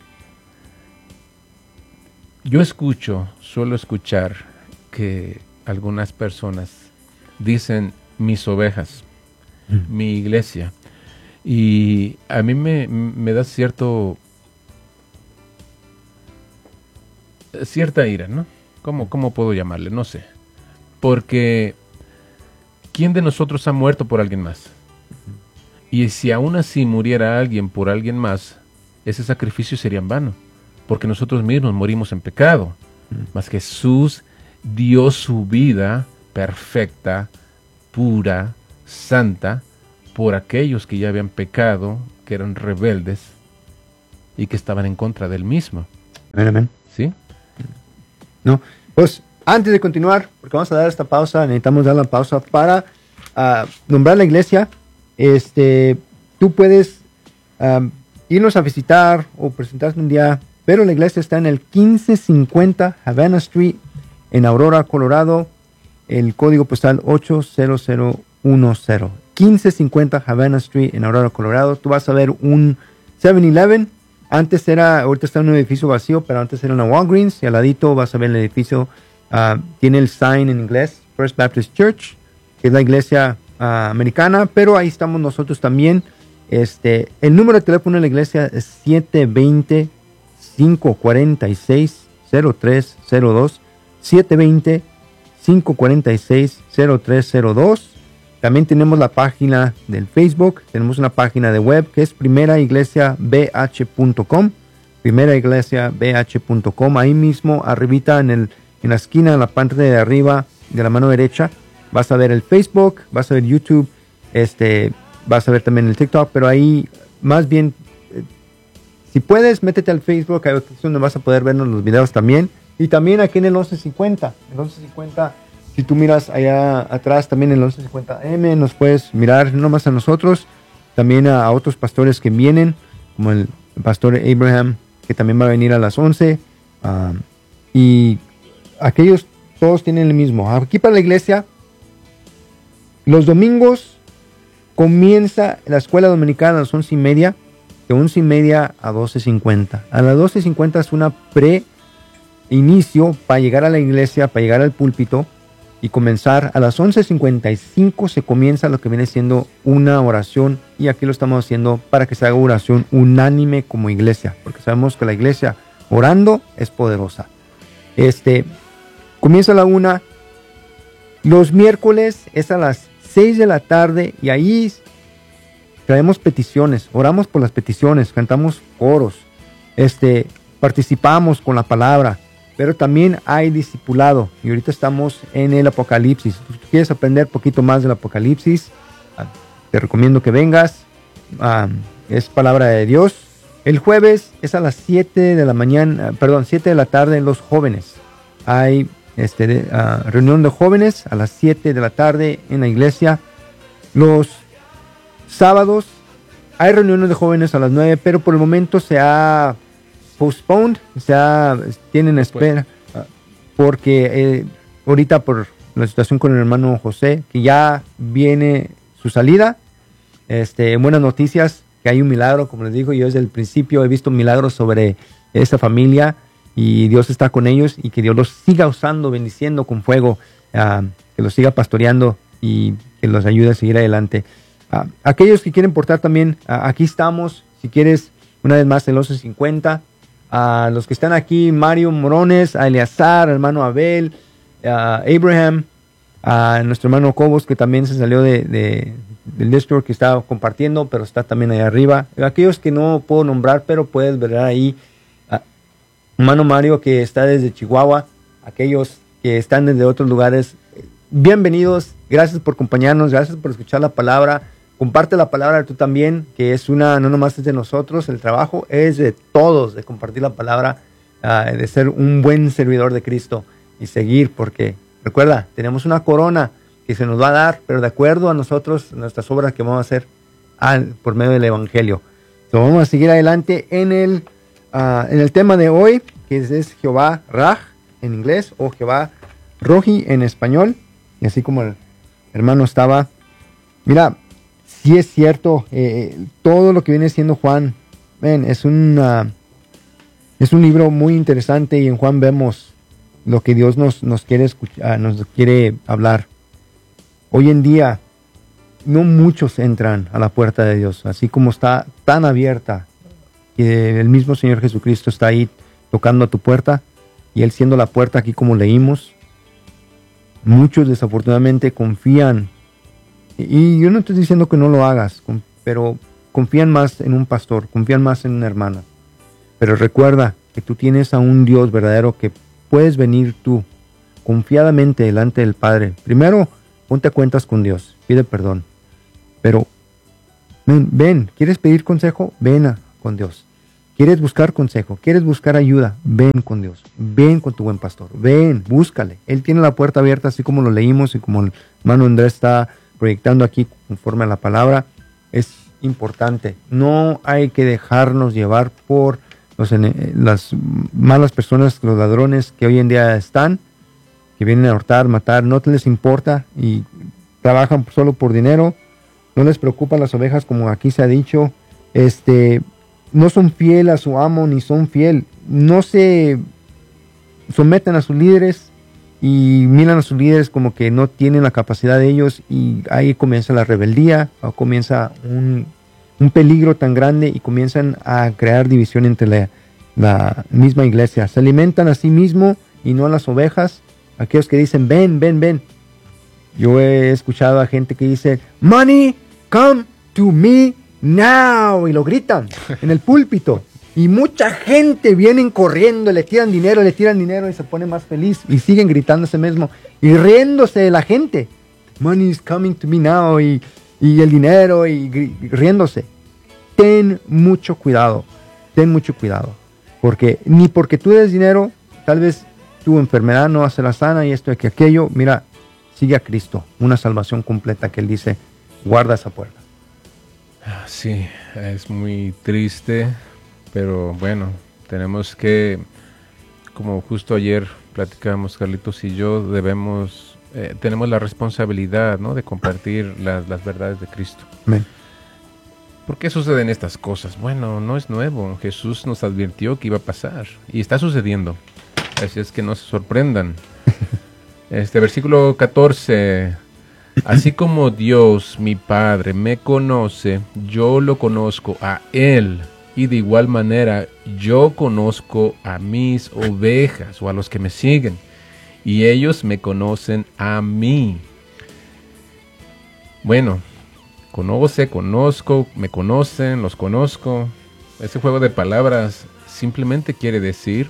Yo suelo escuchar que algunas personas dicen mis ovejas, mi iglesia, y a mí me da cierta ira, ¿no? ¿Cómo puedo llamarle? No sé. Porque ¿quién de nosotros ha muerto por alguien más? Y si aún así muriera alguien por alguien más, ese sacrificio sería en vano, porque nosotros mismos morimos en pecado. Mas Jesús dio su vida perfecta pura, santa, por aquellos que ya habían pecado, que eran rebeldes y que estaban en contra del mismo. Amén. ¿Sí? No, pues antes de continuar, porque vamos a dar esta pausa, necesitamos dar la pausa para nombrar la iglesia. Tú puedes irnos a visitar o presentarte un día, pero la iglesia está en el 1550 Havana Street en Aurora, Colorado. El código postal 80010. 1550 Havana Street en Aurora, Colorado. Tú vas a ver un 7-Eleven. Ahorita está en un edificio vacío, pero antes era una Walgreens. Y al ladito vas a ver el edificio. Tiene el sign en inglés, First Baptist Church, que es la iglesia americana, pero ahí estamos nosotros también. El número de teléfono de la iglesia es 720-546-0302. 720-546-0302. También tenemos la página del Facebook, tenemos una página de web que es primeraiglesiabh.com, primeraiglesiabh.com. Ahí mismo, arribita en la esquina, en la parte de arriba de la mano derecha, vas a ver el Facebook, vas a ver YouTube, vas a ver también el TikTok, pero ahí más bien, si puedes, métete al Facebook, ahí es donde vas a poder vernos los videos también. Y también aquí en el 1150, si tú miras allá atrás, también en el 1150M, nos puedes mirar no más a nosotros, también a otros pastores que vienen, como el pastor Abraham, que también va a venir a las 11. Y aquellos todos tienen el mismo. Aquí para la iglesia, los domingos comienza la escuela dominicana a las 11:30, de 11:30 a 12:50. A las 12:50 es una inicio para llegar a la iglesia, para llegar al púlpito y comenzar. A las 11:55 se comienza lo que viene siendo una oración, y aquí lo estamos haciendo para que se haga oración unánime como iglesia, porque sabemos que la iglesia orando es poderosa. Comienza a la 1. Los miércoles es a las 6 de la tarde y ahí traemos peticiones, oramos por las peticiones, cantamos coros, participamos con la palabra. Pero también hay discipulado. Y ahorita estamos en el Apocalipsis. Si tú quieres aprender un poquito más del Apocalipsis, te recomiendo que vengas. Es palabra de Dios. El jueves es a las 7 de la tarde en los jóvenes. Hay reunión de jóvenes a las 7 de la tarde en la iglesia. Los sábados hay reuniones de jóvenes a las 9, pero por el momento se ha postponed, tienen espera, porque ahorita por la situación con el hermano José, que ya viene su salida, buenas noticias, que hay un milagro, como les digo, yo desde el principio he visto milagros sobre esa familia, y Dios está con ellos, y que Dios los siga usando, bendiciendo con fuego, que los siga pastoreando, y que los ayude a seguir adelante. Aquellos que quieren portar también, aquí estamos, si quieres, una vez más el 1150, a los que están aquí, Mario Morones, a Eleazar, al hermano Abel, a Abraham, a nuestro hermano Cobos, que también se salió del Discord, que estaba compartiendo, pero está también ahí arriba. Aquellos que no puedo nombrar, pero puedes ver ahí, hermano Mario, que está desde Chihuahua, aquellos que están desde otros lugares, bienvenidos, gracias por acompañarnos, gracias por escuchar la palabra. Comparte la palabra tú también, que no nomás es de nosotros, el trabajo es de todos, de compartir la palabra, de ser un buen servidor de Cristo y seguir, porque recuerda, tenemos una corona que se nos va a dar, pero de acuerdo a nosotros, nuestras obras que vamos a hacer por medio del Evangelio. Entonces, vamos a seguir adelante en el tema de hoy, que es Jehová Raj en inglés, o Jehová Rohi en español, y así como el hermano estaba, mira, sí es cierto, todo lo que viene siendo Juan, es un libro muy interesante, y en Juan vemos lo que Dios nos quiere escuchar, nos quiere hablar. Hoy en día no muchos entran a la puerta de Dios, así como está tan abierta, que el mismo Señor Jesucristo está ahí tocando a tu puerta, y Él siendo la puerta, aquí como leímos. Muchos desafortunadamente confían, y yo no estoy diciendo que no lo hagas, pero confían más en un pastor, confían más en una hermana. Pero recuerda que tú tienes a un Dios verdadero, que puedes venir tú confiadamente delante del Padre. Primero, ponte a cuentas con Dios, pide perdón. Pero ven, ¿quieres pedir consejo? Ven con Dios. ¿Quieres buscar consejo? ¿Quieres buscar ayuda? Ven con Dios. Ven con tu buen pastor. Ven, búscale. Él tiene la puerta abierta, así como lo leímos y como el hermano Andrés está proyectando aquí conforme a la palabra. Es importante. No hay que dejarnos llevar por las malas personas, los ladrones que hoy en día están, que vienen a hurtar, matar, no les importa y trabajan solo por dinero. No les preocupan las ovejas, como aquí se ha dicho. No son fieles a su amo, ni son fieles. No se someten a sus líderes y miran a sus líderes como que no tienen la capacidad de ellos, y ahí comienza la rebeldía, o comienza un peligro tan grande, y comienzan a crear división entre la misma iglesia. Se alimentan a sí mismo y no a las ovejas. Aquellos que dicen, ven, ven, ven. Yo he escuchado a gente que dice, money, come to me now, y lo gritan en el púlpito, y mucha gente vienen corriendo, le tiran dinero y se pone más feliz, y siguen gritando ese mismo y riéndose de la gente. Money is coming to me now, y el dinero, y riéndose. Ten mucho cuidado, porque ni porque tú des dinero, tal vez tu enfermedad no hace la sana, y esto y aquello. Mira, sigue a Cristo, una salvación completa que Él dice, guarda esa puerta. Sí, es muy triste, pero bueno, tenemos que, como justo ayer platicábamos Carlitos y yo, tenemos la responsabilidad, ¿no?, de compartir las verdades de Cristo. Amén. ¿Por qué suceden estas cosas? Bueno, no es nuevo. Jesús nos advirtió que iba a pasar y está sucediendo. Así es que no se sorprendan. Versículo 14. Así como Dios, mi Padre, me conoce, yo lo conozco a Él, y de igual manera yo conozco a mis ovejas, o a los que me siguen, y ellos me conocen a mí. Bueno, conozco, me conocen, los conozco. Ese juego de palabras simplemente quiere decir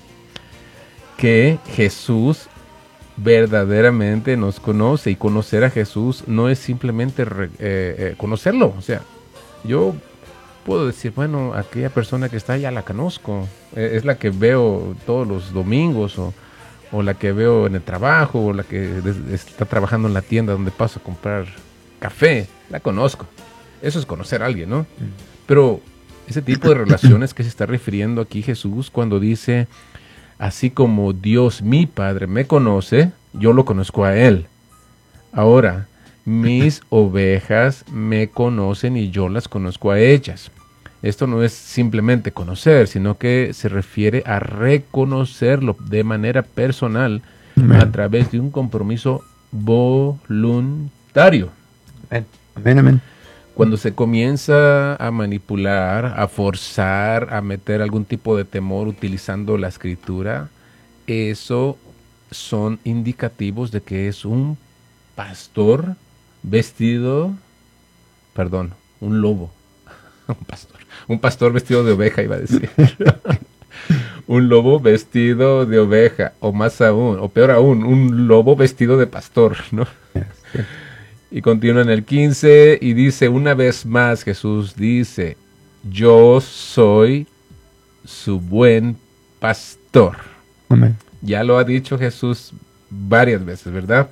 que Jesús verdaderamente nos conoce, y conocer a Jesús no es simplemente conocerlo. O sea, yo puedo decir, bueno, aquella persona que está allá la conozco, es la que veo todos los domingos, o la que veo en el trabajo, o la que está trabajando en la tienda donde paso a comprar café, la conozco. Eso es conocer a alguien, ¿no? Pero ese tipo de relaciones que se está refiriendo aquí Jesús cuando dice, así como Dios, mi Padre, me conoce, yo lo conozco a Él. Ahora, mis ovejas me conocen y yo las conozco a ellas. Esto no es simplemente conocer, sino que se refiere a reconocerlo de manera personal. Amén. A través de un compromiso voluntario. Amén. Amén, amén. Cuando se comienza a manipular, a forzar, a meter algún tipo de temor utilizando la escritura, eso son indicativos de que es un pastor vestido, un lobo, un pastor vestido de oveja, iba a decir. Un lobo vestido de oveja, o más aún, o peor aún, un lobo vestido de pastor, ¿no? Y continúa en el 15 y dice, una vez más Jesús dice, yo soy su buen pastor. Amén. Ya lo ha dicho Jesús varias veces, ¿verdad?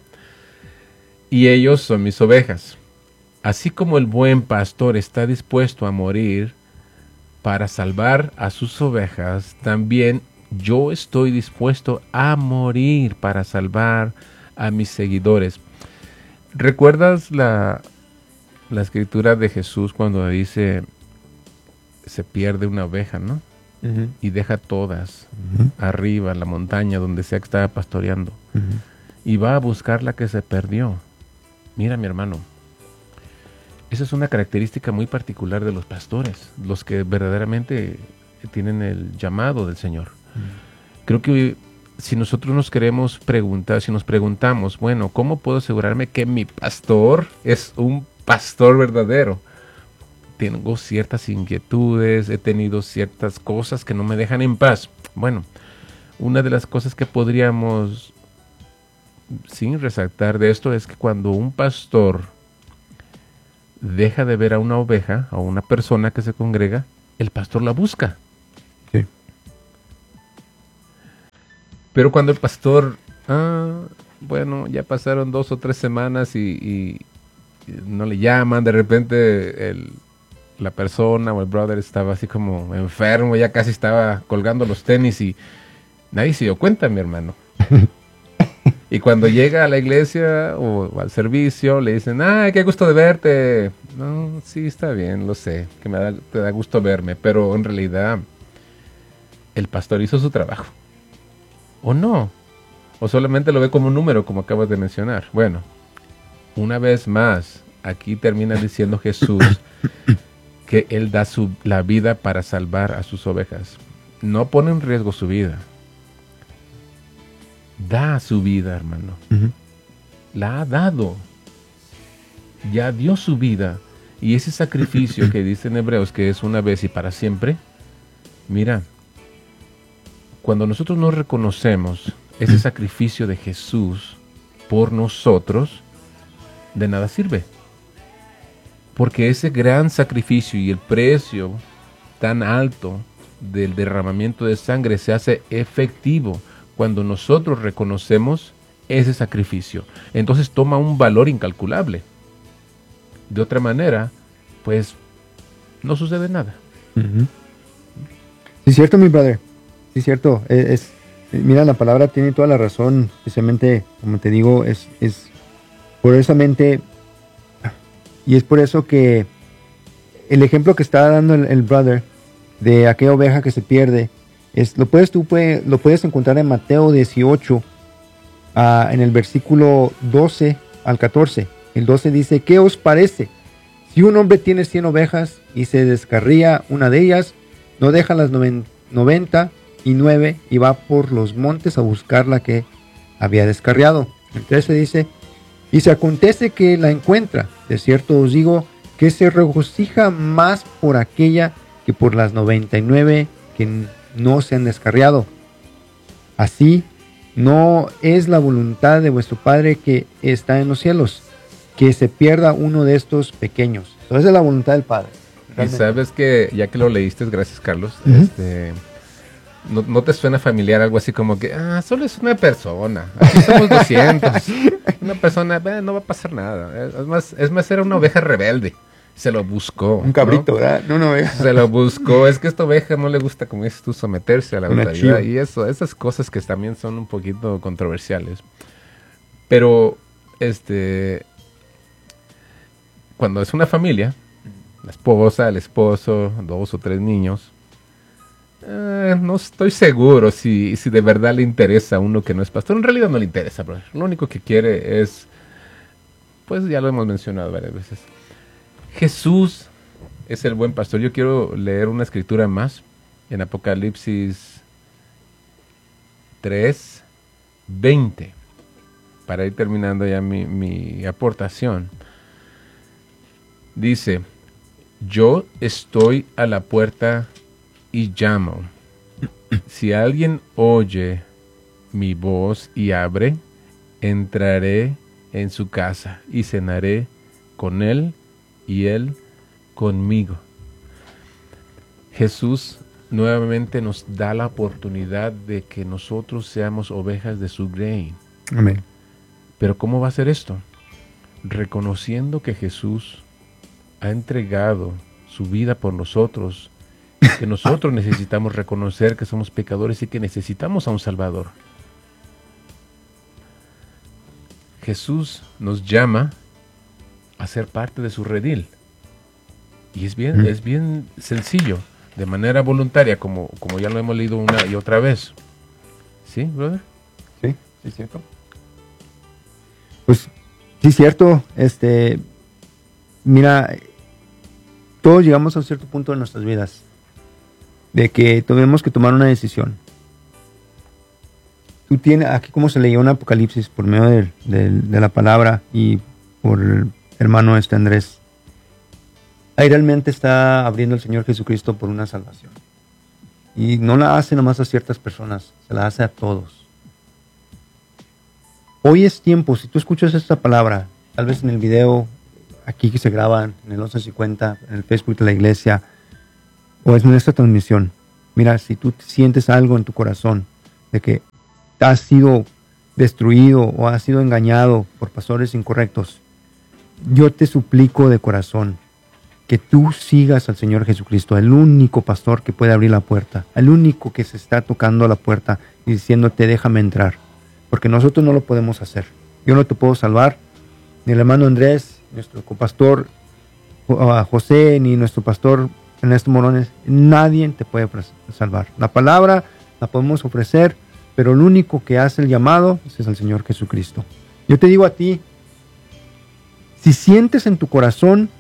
Y ellos son mis ovejas. Así como el buen pastor está dispuesto a morir para salvar a sus ovejas, también yo estoy dispuesto a morir para salvar a mis seguidores. ¿Recuerdas la escritura de Jesús cuando dice, se pierde una oveja, ¿no? Uh-huh. Y deja todas arriba, en la montaña, donde sea que estaba pastoreando. Y va a buscar la que se perdió. Mira, mi hermano, esa es una característica muy particular de los pastores, los que verdaderamente tienen el llamado del Señor. Creo que si nosotros nos queremos preguntar, si nos preguntamos, bueno, ¿cómo puedo asegurarme que mi pastor es un pastor verdadero? Tengo ciertas inquietudes, he tenido ciertas cosas que no me dejan en paz. Bueno, una de las cosas que podríamos sin resaltar de esto es que cuando un pastor deja de ver a una oveja, a una persona que se congrega, el pastor la busca. Sí. Pero cuando el pastor, bueno, ya pasaron 2 o 3 semanas y no le llaman, de repente la persona o el brother estaba así como enfermo, ya casi estaba colgando los tenis y nadie se dio cuenta, mi hermano. Y cuando llega a la iglesia o al servicio, le dicen, qué gusto de verte. No, sí, está bien, lo sé, que te da gusto verme, pero en realidad el pastor hizo su trabajo. ¿O no? ¿O solamente lo ve como un número, como acabas de mencionar? Bueno, una vez más, aquí termina diciendo Jesús que Él da la vida para salvar a sus ovejas. No pone en riesgo su vida. Da su vida, hermano. Uh-huh. La ha dado. Ya dio su vida. Y ese sacrificio que dice en Hebreos que es una vez y para siempre, mira, cuando nosotros no reconocemos ese sacrificio de Jesús por nosotros, de nada sirve. Porque ese gran sacrificio y el precio tan alto del derramamiento de sangre se hace efectivo cuando nosotros reconocemos ese sacrificio. Entonces toma un valor incalculable. De otra manera, pues, no sucede nada. Uh-huh. Sí, es cierto, mi brother. Sí, es cierto. Mira, la palabra tiene toda la razón. Especialmente, como te digo, es poderosamente. Y es por eso que el ejemplo que está dando el brother de aquella oveja que se pierde, lo puedes encontrar en Mateo 18, en el versículo 12 al 14. El 12 dice, ¿qué os parece? Si un hombre tiene 100 ovejas y se descarría una de ellas, no deja las 99 y va por los montes a buscar la que había descarriado. El 13 dice, y se acontece que la encuentra. De cierto os digo que se regocija más por aquella que por las 99 que no se han descarriado. Así no es la voluntad de vuestro Padre que está en los cielos, que se pierda uno de estos pequeños. Entonces es la voluntad del Padre. Realmente. Y sabes que, ya que lo leíste, gracias Carlos, ¿no te suena familiar algo así como que, solo es una persona, aquí somos 200, una persona, no va a pasar nada, es más era una oveja rebelde, se lo buscó. Un cabrito, ¿no? ¿Verdad? No, Se lo buscó, es que a esta oveja no le gusta, como dices tú, someterse a la autoridad, y esas cosas que también son un poquito controversiales. Pero, cuando es una familia, la esposa, el esposo, 2 o 3 niños, no estoy seguro si de verdad le interesa a uno que no es pastor. En realidad no le interesa, brother. Lo único que quiere es, pues ya lo hemos mencionado varias veces, Jesús es el buen pastor. Yo quiero leer una escritura más en Apocalipsis 3:20 para ir terminando ya mi aportación. Dice, yo estoy a la puerta y llamo. Si alguien oye mi voz y abre, entraré en su casa y cenaré con él y él conmigo. Jesús nuevamente nos da la oportunidad de que nosotros seamos ovejas de su grey. Amén. Pero ¿cómo va a ser esto? Reconociendo que Jesús ha entregado su vida por nosotros, que nosotros necesitamos reconocer que somos pecadores y que necesitamos a un Salvador. Jesús nos llama a ser parte de su redil. Y es bien sencillo, de manera voluntaria, como ya lo hemos leído una y otra vez. ¿Sí, brother? Sí, sí, cierto. Pues, sí, cierto. Mira, todos llegamos a un cierto punto de nuestras vidas de que tenemos que tomar una decisión. Tú tienes, aquí como se leyó en Apocalipsis por medio de la palabra y por el hermano Andrés, ahí realmente está abriendo el Señor Jesucristo por una salvación. Y no la hace nomás a ciertas personas, se la hace a todos. Hoy es tiempo, si tú escuchas esta palabra, tal vez en el video aquí que se graba en el 1150, en el Facebook de la iglesia, o es en esta transmisión. Mira, si tú sientes algo en tu corazón de que has sido destruido o has sido engañado por pastores incorrectos, yo te suplico de corazón que tú sigas al Señor Jesucristo, el único pastor que puede abrir la puerta, el único que se está tocando a la puerta y diciéndote déjame entrar, porque nosotros no lo podemos hacer. Yo no te puedo salvar, ni el hermano Andrés, nuestro copastor José, ni nuestro pastor Ernesto Morones, nadie te puede salvar. La palabra la podemos ofrecer, pero el único que hace el llamado es el Señor Jesucristo. Yo te digo a ti, si sientes en tu corazón,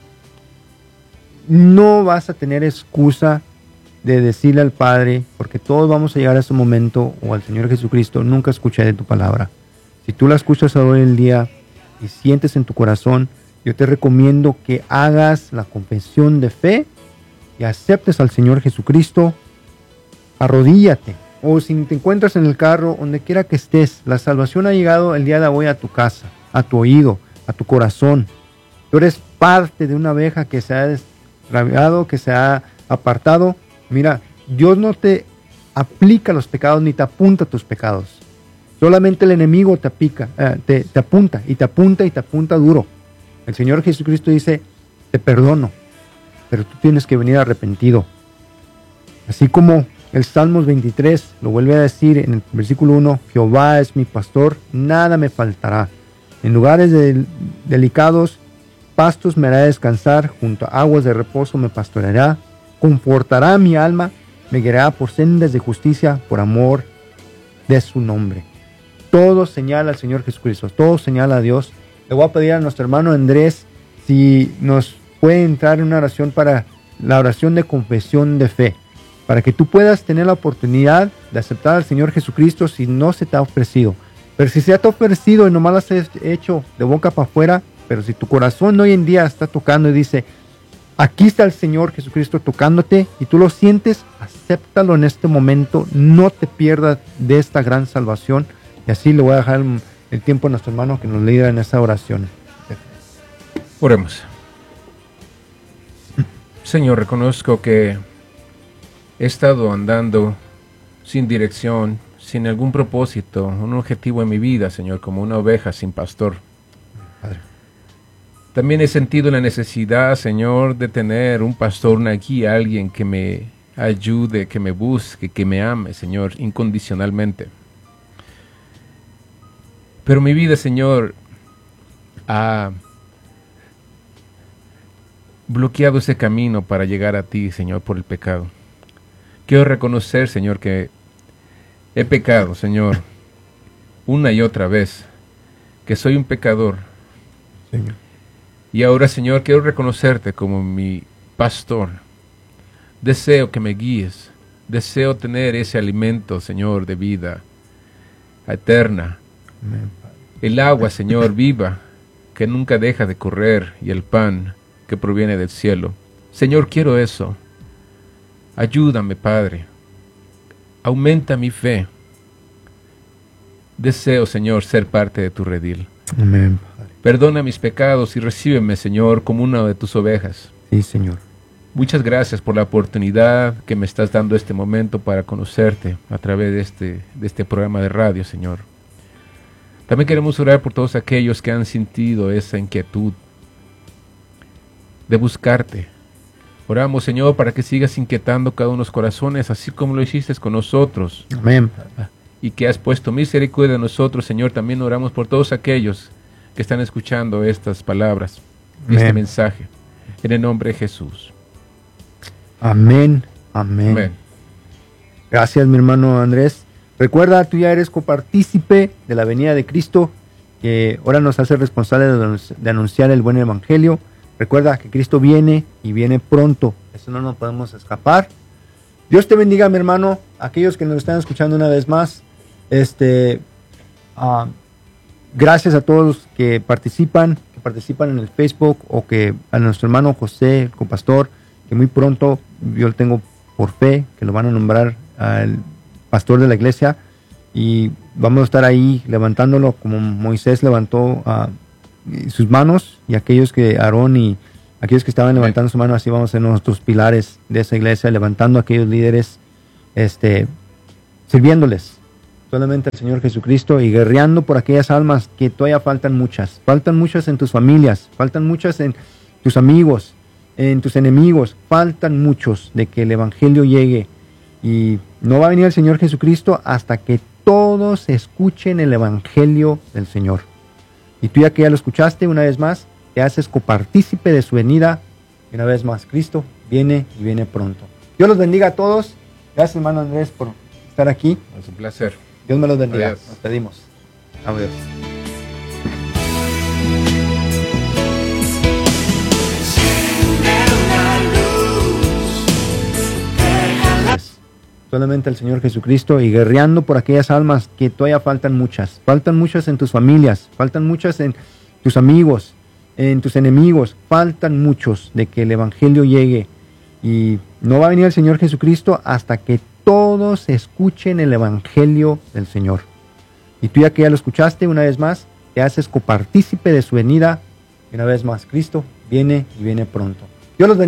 no vas a tener excusa de decirle al Padre, porque todos vamos a llegar a ese momento, o al Señor Jesucristo, nunca escuché de tu palabra. Si tú la escuchas hoy en el día y sientes en tu corazón, yo te recomiendo que hagas la confesión de fe y aceptes al Señor Jesucristo. Arrodíllate, o si te encuentras en el carro, donde quiera que estés, la salvación ha llegado el día de hoy a tu casa, a tu oído, a tu corazón. Tú eres parte de una oveja que se ha extraviado, que se ha apartado. Mira, Dios no te aplica los pecados ni te apunta tus pecados. Solamente el enemigo te apunta y te apunta y te apunta duro. El Señor Jesucristo dice, te perdono, pero tú tienes que venir arrepentido. Así como el Salmos 23 lo vuelve a decir en el versículo 1, Jehová es mi pastor, nada me faltará. En lugares delicados, pastos me hará descansar, junto a aguas de reposo me pastoreará, confortará mi alma, me guiará por sendas de justicia, por amor de su nombre. Todo señala al Señor Jesucristo, todo señala a Dios. Le voy a pedir a nuestro hermano Andrés si nos puede entrar en una oración para la oración de confesión de fe, para que tú puedas tener la oportunidad de aceptar al Señor Jesucristo si no se te ha ofrecido. Pero si se te ha ofrecido y nomás lo has hecho de boca para afuera, pero si tu corazón hoy en día está tocando y dice, aquí está el Señor Jesucristo tocándote y tú lo sientes, acéptalo en este momento, no te pierdas de esta gran salvación. Y así le voy a dejar el tiempo a nuestro hermano que nos lidera en esa oración. Oremos. Señor, reconozco que he estado andando sin dirección, sin algún propósito, un objetivo en mi vida, Señor, como una oveja sin pastor. Padre. También he sentido la necesidad, Señor, de tener un pastor, una guía, alguien que me ayude, que me busque, que me ame, Señor, incondicionalmente. Pero mi vida, Señor, ha bloqueado ese camino para llegar a ti, Señor, por el pecado. Quiero reconocer, Señor, que he pecado, Señor, una y otra vez, que soy un pecador. Señor. Y ahora, Señor, quiero reconocerte como mi pastor. Deseo que me guíes. Deseo tener ese alimento, Señor, de vida eterna. Amén. El agua, Señor, viva, que nunca deja de correr, y el pan que proviene del cielo. Señor, quiero eso. Ayúdame, Padre. Aumenta mi fe. Deseo, Señor, ser parte de tu redil. Amén, Padre. Perdona mis pecados y recíbeme, Señor, como una de tus ovejas. Sí, Señor. Muchas gracias por la oportunidad que me estás dando este momento para conocerte a través de este programa de radio, Señor. También queremos orar por todos aquellos que han sentido esa inquietud de buscarte. Oramos, Señor, para que sigas inquietando cada uno de los corazones, así como lo hiciste con nosotros. Amén. Y que has puesto misericordia en nosotros, Señor. También oramos por todos aquellos que están escuchando estas palabras, este mensaje. En el nombre de Jesús. Amén. Amén. Amén. Gracias, mi hermano Andrés. Recuerda, tú ya eres copartícipe de la venida de Cristo, que ahora nos hace responsables de anunciar el buen evangelio. Recuerda que Cristo viene y viene pronto. Eso no nos podemos escapar. Dios te bendiga, mi hermano. Aquellos que nos están escuchando una vez más, gracias a todos los que participan en el Facebook, o que a nuestro hermano José, el copastor, que muy pronto yo tengo por fe que lo van a nombrar al pastor de la iglesia. y vamos a estar ahí levantándolo como Moisés levantó sus manos, y aquellos que Aarón y aquellos que estaban levantando su mano, así vamos a ser nosotros pilares de esa iglesia, levantando a aquellos líderes, sirviéndoles solamente al Señor Jesucristo y guerreando por aquellas almas que todavía faltan muchas en tus familias, faltan muchas en tus amigos, en tus enemigos, faltan muchos de que el Evangelio llegue, y no va a venir el Señor Jesucristo hasta que todos escuchen el Evangelio del Señor. Y tú, ya que ya lo escuchaste, una vez más te haces copartícipe de su venida, y una vez más Cristo viene y viene pronto. Dios los bendiga a todos. Gracias, hermano Andrés, por estar aquí. Es un placer. Dios me los bendiga. Adiós. Nos pedimos. Adiós. Solamente al Señor Jesucristo y guerreando por aquellas almas que todavía faltan muchas en tus familias, faltan muchas en tus amigos, en tus enemigos, faltan muchos de que el Evangelio llegue, y no va a venir el Señor Jesucristo hasta que todos escuchen el Evangelio del Señor. Y tú, ya que ya lo escuchaste, una vez más te haces copartícipe de su venida, y una vez más Cristo viene y viene pronto. Dios los bendiga.